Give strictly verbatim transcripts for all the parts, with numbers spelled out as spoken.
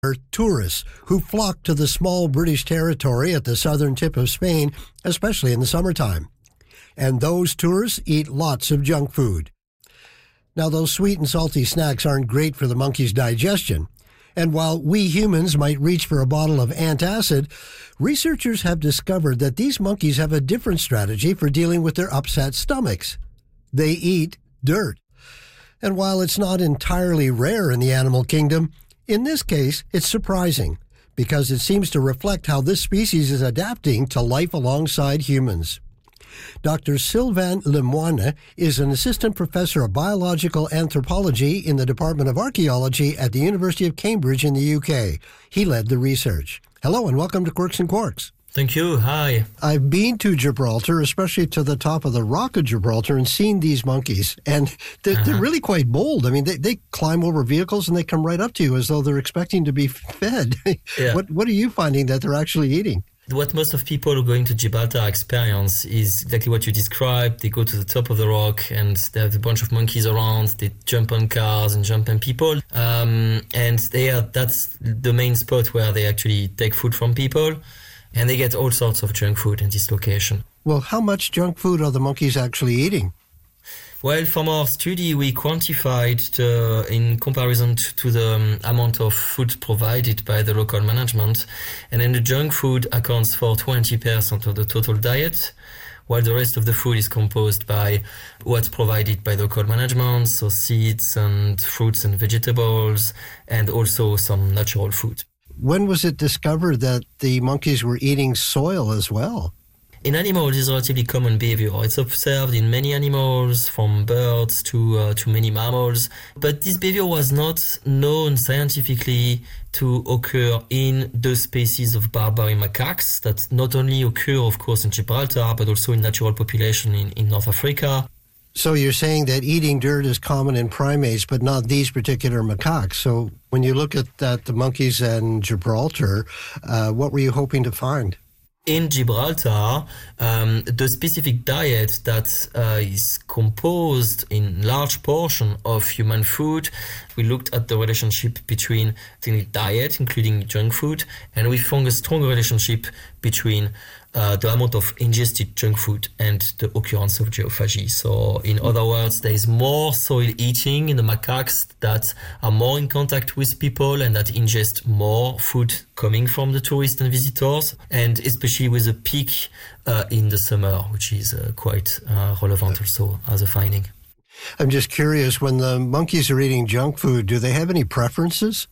are tourists who flock to the small British territory at the southern tip of Spain, especially in the summertime. And those tourists eat lots of junk food. Now, those sweet and salty snacks aren't great for the monkey's digestion. And while we humans might reach for a bottle of antacid, researchers have discovered that these monkeys have a different strategy for dealing with their upset stomachs. They eat dirt. And while it's not entirely rare in the animal kingdom, in this case, it's surprising because it seems to reflect how this species is adapting to life alongside humans. Doctor Sylvain Lemoine is an assistant professor of biological anthropology in the Department of Archaeology at the University of Cambridge in the U K. He led the research. Hello and welcome to Quirks and Quarks. Thank you. Hi. I've been to Gibraltar, especially to the top of the Rock of Gibraltar, and seen these monkeys. And they're, uh-huh. they're really quite bold. I mean, they, they climb over vehicles and they come right up to you as though they're expecting to be fed. Yeah. What, what are you finding that they're actually eating? What most of people going to Gibraltar experience is exactly what you described. They go to the top of the rock and they have a bunch of monkeys around. They jump on cars and jump on people. Um, and they are, that's the main spot where they actually take food from people. And they get all sorts of junk food in this location. Well, how much junk food are the monkeys actually eating? Well, from our study, we quantified the, in comparison to, to the um, amount of food provided by the local management. And then the junk food accounts for twenty percent of the total diet, while the rest of the food is composed by what's provided by the local management, so seeds and fruits and vegetables, and also some natural food. When was it discovered that the monkeys were eating soil as well? In animals, it's a relatively common behavior. It's observed in many animals, from birds to uh, to many mammals. But this behavior was not known scientifically to occur in the species of Barbary macaques that not only occur, of course, in Gibraltar, but also in natural population in, in North Africa. So you're saying that eating dirt is common in primates, but not these particular macaques. So when you look at that, the monkeys and Gibraltar, uh, what were you hoping to find? In Gibraltar, um, the specific diet that uh, is composed in large portion of human food, we looked at the relationship between the diet, including junk food, and we found a strong relationship between uh, the amount of ingested junk food and the occurrence of geophagy. So, in other words, there is more soil eating in the macaques that are more in contact with people and that ingest more food coming from the tourists and visitors, and especially with a peak uh, in the summer, which is uh, quite uh, relevant also as a finding. I'm just curious, when the monkeys are eating junk food, do they have any preferences?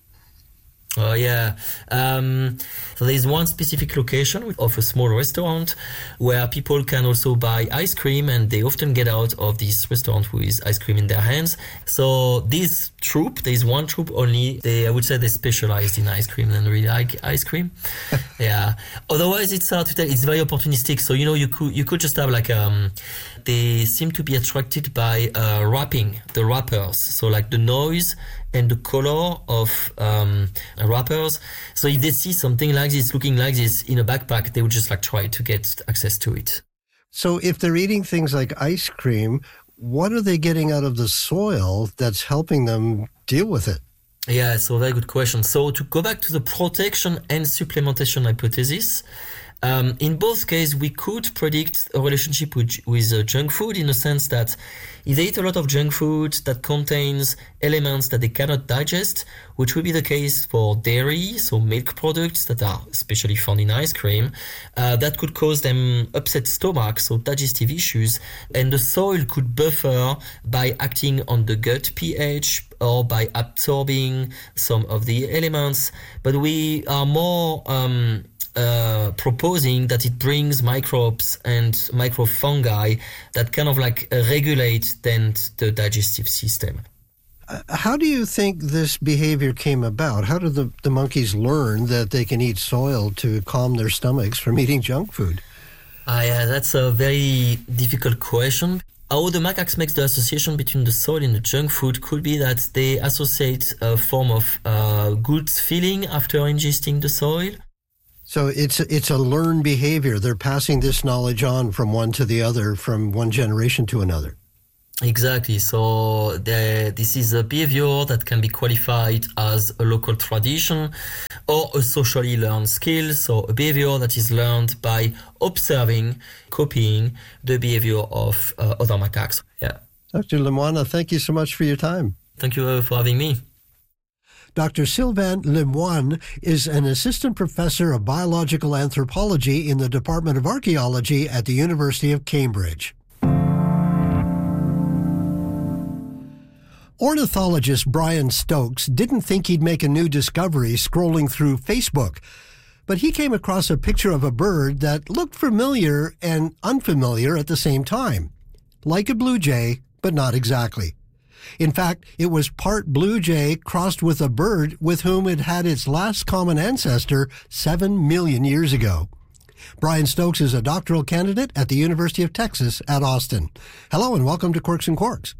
Oh, yeah. Um, so there's one specific location of a small restaurant where people can also buy ice cream, and they often get out of this restaurant with ice cream in their hands. So this troop, there's one troop only, they, I would say they specialized in ice cream and really like ice cream. Yeah. Otherwise, it's hard to tell. It's very opportunistic. So, you know, you could, you could just have like, um, they seem to be attracted by uh, wrapping, the wrappers. So like the noise and the color of um, wrappers. So if they see something like this, looking like this in a backpack, they would just like try to get access to it. So if they're eating things like ice cream, what are they getting out of the soil that's helping them deal with it? Yeah, so very good question. So to go back to the protection and supplementation hypothesis, Um, in both cases, we could predict a relationship with, with uh, junk food in the sense that if they eat a lot of junk food that contains elements that they cannot digest, which would be the case for dairy, so milk products that are especially found in ice cream, uh, that could cause them upset stomach, so digestive issues, and the soil could buffer by acting on the gut pH or by absorbing some of the elements. But we are more um, Uh, proposing that it brings microbes and microfungi that kind of like uh, regulate then the digestive system. Uh, how do you think this behavior came about? How did the, the monkeys learn that they can eat soil to calm their stomachs from eating junk food? Uh, yeah, that's a very difficult question. How the macaques make the association between the soil and the junk food could be that they associate a form of uh, good feeling after ingesting the soil. So it's it's a learned behavior. They're passing this knowledge on from one to the other, from one generation to another. Exactly. So the, this is a behavior that can be qualified as a local tradition. or a socially learned skill, so a behavior that is learned by observing, copying the behavior of uh, other macaques. Yeah. Doctor Lemoine, thank you so much for your time. Thank you for having me. Doctor Sylvain Lemoine is an assistant professor of biological anthropology in the Department of Archaeology at the University of Cambridge. Ornithologist Brian Stokes didn't think he'd make a new discovery scrolling through Facebook, but he came across a picture of a bird that looked familiar and unfamiliar at the same time. Like a blue jay, but not exactly. In fact, it was part blue jay crossed with a bird with whom it had its last common ancestor seven million years ago. Brian Stokes is a doctoral candidate at the University of Texas at Austin. Hello and welcome to Quirks and Quarks.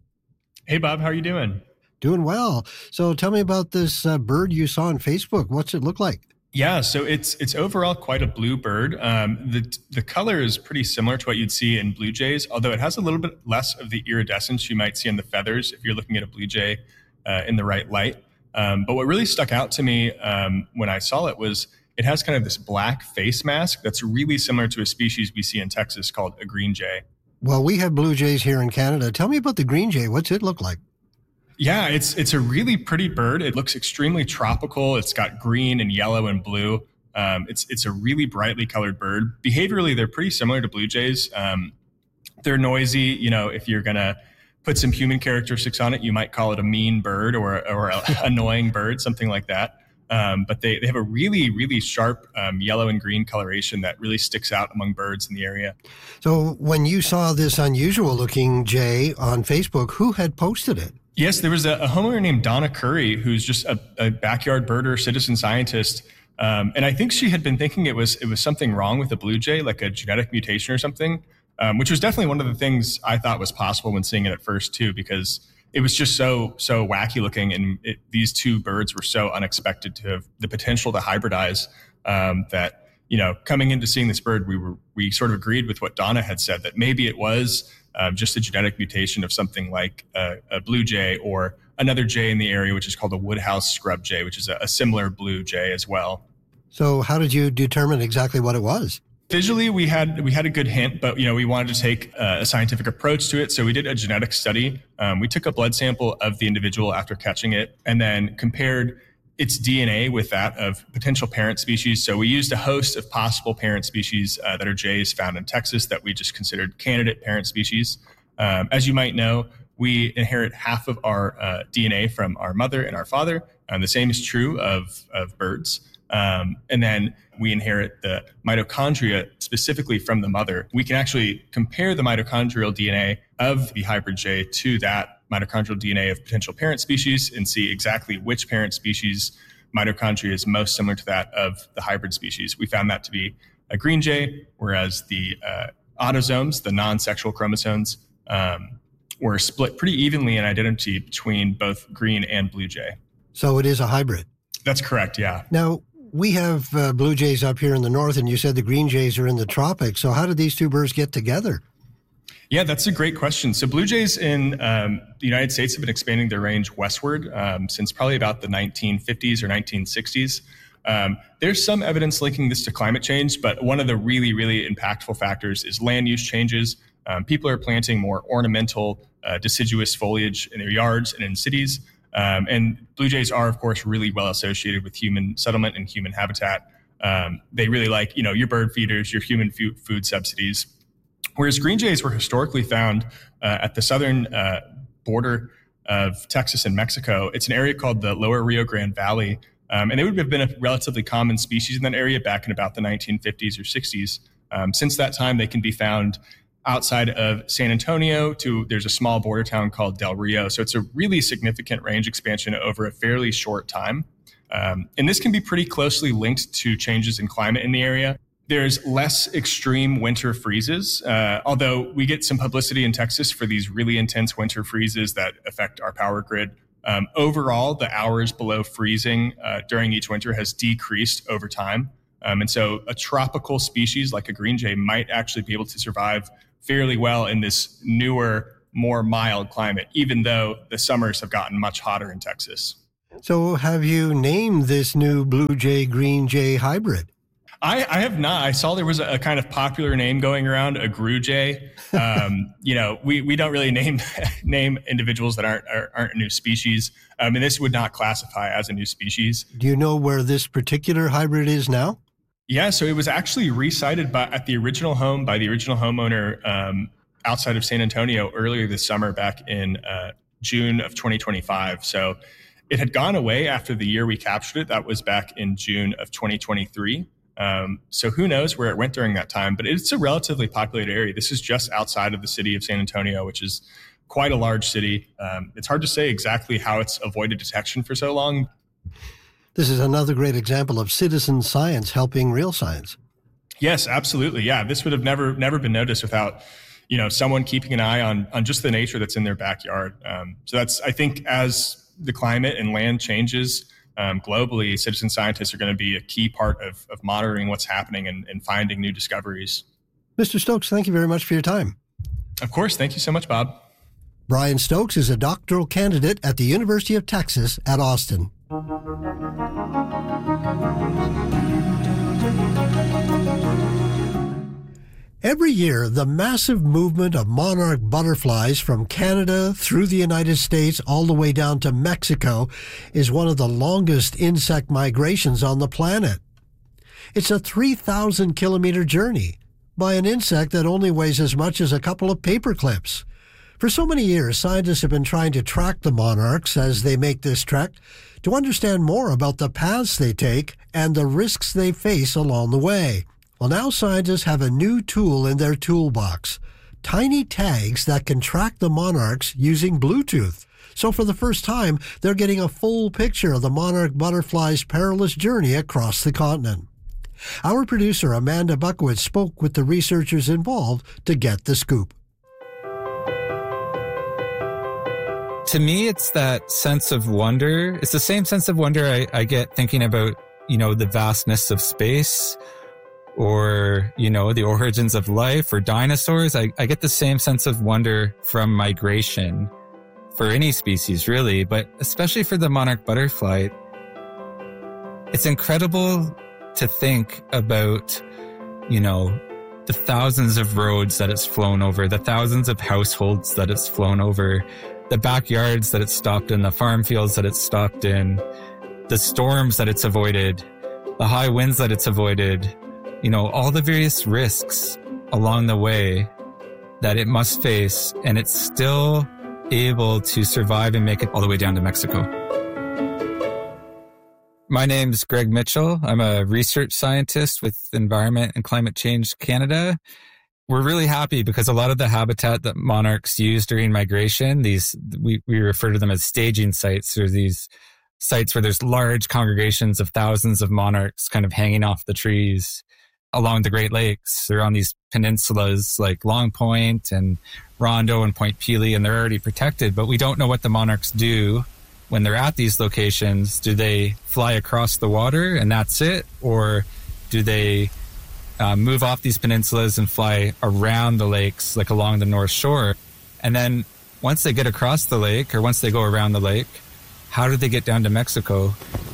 Hey, Bob, how are you doing? Doing well. So tell me about this uh, bird you saw on Facebook. What's it look like? Yeah, so it's it's overall quite a blue bird. Um, the the color is pretty similar to what you'd see in blue jays, although it has a little bit less of the iridescence you might see in the feathers if you're looking at a blue jay uh, in the right light. Um, but what really stuck out to me um, when I saw it was it has kind of this black face mask that's really similar to a species we see in Texas called a green jay. Well, we have blue jays here in Canada. Tell me about the green jay. What's it look like? Yeah, it's it's a really pretty bird. It looks extremely tropical. It's got green and yellow and blue. Um, it's it's a really brightly colored bird. Behaviorally, they're pretty similar to blue jays. Um, they're noisy. You know, if you're gonna put some human characteristics on it, you might call it a mean bird or or an annoying bird, something like that. Um, but they, they have a really, really sharp um, yellow and green coloration that really sticks out among birds in the area. So when you saw this unusual looking jay on Facebook, who had posted it? Yes, there was a, a homeowner named Donna Curry, who's just a, a backyard birder, citizen scientist. Um, and I think she had been thinking it was it was something wrong with the blue jay, like a genetic mutation or something, um, which was definitely one of the things I thought was possible when seeing it at first, too, because it was just so so wacky looking. And it, these two birds were so unexpected to have the potential to hybridize um, that, you know, coming into seeing this bird, we were we sort of agreed with what Donna had said, that maybe it was Um, just a genetic mutation of something like a, a blue jay or another jay in the area, which is called a woodhouse scrub jay, which is a, a similar blue jay as well. So how did you determine exactly what it was? Visually, we had we had a good hint, but you know we wanted to take uh, a scientific approach to it. So we did a genetic study. Um, we took a blood sample of the individual after catching it, and then compared its D N A with that of potential parent species. So we used a host of possible parent species uh, that are jays found in Texas that we just considered candidate parent species. Um, as you might know, we inherit half of our uh, D N A from our mother and our father. And the same is true of, of birds. Um, and then we inherit the mitochondria specifically from the mother. We can actually compare the mitochondrial D N A of the hybrid jay to that mitochondrial D N A of potential parent species and see exactly which parent species mitochondria is most similar to that of the hybrid species. We found that to be a green jay, whereas the uh, autosomes, the non-sexual chromosomes, um, were split pretty evenly in identity between both green and blue jay. So it is a hybrid? That's correct, yeah. Now, we have uh, blue jays up here in the north, and you said the green jays are in the tropics. So how did these two birds get together? Yeah, that's a great question. So blue jays in um, the United States have been expanding their range westward um, since probably about the nineteen fifties or nineteen sixties. Um, there's some evidence linking this to climate change, but one of the really, really impactful factors is land use changes. Um, people are planting more ornamental, uh, deciduous foliage in their yards and in cities. Um, and blue jays are, of course, really well associated with human settlement and human habitat. Um, they really like, you know, your bird feeders, your human food, food subsidies. Whereas green jays were historically found uh, at the southern uh, border of Texas and Mexico. It's an area called the Lower Rio Grande Valley. Um, and they would have been a relatively common species in that area back in about the nineteen fifties or sixties. Um, since that time, they can be found outside of San Antonio to, there's a small border town called Del Rio. So it's a really significant range expansion over a fairly short time. Um, and this can be pretty closely linked to changes in climate in the area. There's less extreme winter freezes, uh, although we get some publicity in Texas for these really intense winter freezes that affect our power grid. Um, overall, the hours below freezing uh, during each winter has decreased over time. Um, and so a tropical species like a green jay might actually be able to survive fairly well in this newer, more mild climate, even though the summers have gotten much hotter in Texas. So have you named this new blue jay green jay hybrid? I, I have not. I saw there was a, a kind of popular name going around, a grue jay. Um, you know, we, we don't really name name individuals that aren't aren't a new species, um, and this would not classify as a new species. Do you know where this particular hybrid is now? Yeah, so it was actually resited by, at the original home by the original homeowner um, outside of San Antonio earlier this summer, back in uh, June of twenty twenty-five. So it had gone away after the year we captured it. That was back in June of twenty twenty-three. Um, so who knows where it went during that time, but it's a relatively populated area. This is just outside of the city of San Antonio, which is quite a large city. Um, it's hard to say exactly how it's avoided detection for so long. This is another great example of citizen science helping real science. Yes, absolutely. Yeah, this would have never never been noticed without, you know, someone keeping an eye on on just the nature that's in their backyard. Um, so that's, I think, as the climate and land changes, Um, globally, citizen scientists are going to be a key part of, of monitoring what's happening and, and finding new discoveries. Mister Stokes, thank you very much for your time. Of course. Thank you so much, Bob. Brian Stokes is a doctoral candidate at the University of Texas at Austin. Every year, the massive movement of monarch butterflies from Canada through the United States all the way down to Mexico is one of the longest insect migrations on the planet. It's a three thousand kilometer journey by an insect that only weighs as much as a couple of paper clips. For so many years, scientists have been trying to track the monarchs as they make this trek to understand more about the paths they take and the risks they face along the way. Well, now scientists have a new tool in their toolbox, tiny tags that can track the monarchs using Bluetooth. So for the first time, they're getting a full picture of the monarch butterfly's perilous journey across the continent. Our producer, Amanda Buckowitz, spoke with the researchers involved to get the scoop. To me, it's that sense of wonder. It's the same sense of wonder I, I get thinking about, you know, the vastness of space, or, you know, the origins of life, or dinosaurs. I, I get the same sense of wonder from migration for any species, really, but especially for the monarch butterfly. It's incredible to think about, you know, the thousands of roads that it's flown over, the thousands of households that it's flown over, the backyards that it's stopped in, the farm fields that it's stopped in, the storms that it's avoided, the high winds that it's avoided, you know, all the various risks along the way that it must face, and it's still able to survive and make it all the way down to Mexico. My name's Greg Mitchell. I'm a research scientist with Environment and Climate Change Canada. We're really happy because a lot of the habitat that monarchs use during migration, these we, we refer to them as staging sites, or these sites where there's large congregations of thousands of monarchs kind of hanging off the trees along the Great Lakes. They're on these peninsulas like Long Point and Rondo and Point Pelee, and they're already protected, but we don't know what the monarchs do when they're at these locations. Do they fly across the water and that's it? Or do they uh, move off these peninsulas and fly around the lakes, like along the North Shore? And then once they get across the lake, or once they go around the lake, how do they get down to Mexico?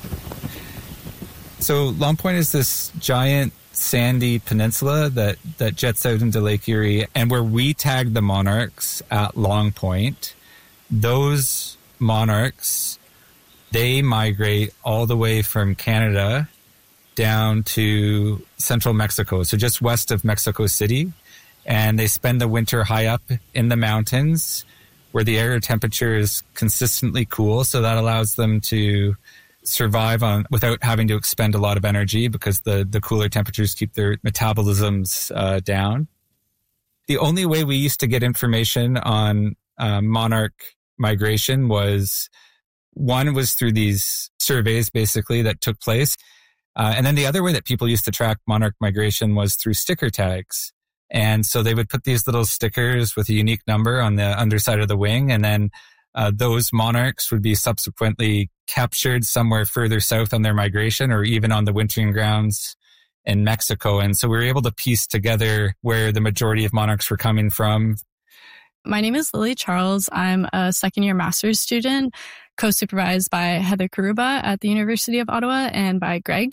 So Long Point is this giant sandy peninsula that, that jets out into Lake Erie, and where we tagged the monarchs at Long Point, those monarchs, they migrate all the way from Canada down to central Mexico, so just west of Mexico City, and they spend the winter high up in the mountains where the air temperature is consistently cool, so that allows them to survive on without having to expend a lot of energy, because the, the cooler temperatures keep their metabolisms uh, down. The only way we used to get information on uh, monarch migration was, one was through these surveys basically that took place. Uh, and then the other way that people used to track monarch migration was through sticker tags. And so they would put these little stickers with a unique number on the underside of the wing, and then Uh, those monarchs would be subsequently captured somewhere further south on their migration, or even on the wintering grounds in Mexico. And so we were able to piece together where the majority of monarchs were coming from. My name is Lily Charles. I'm a second year master's student, co-supervised by Heather Karuba at the University of Ottawa and by Greg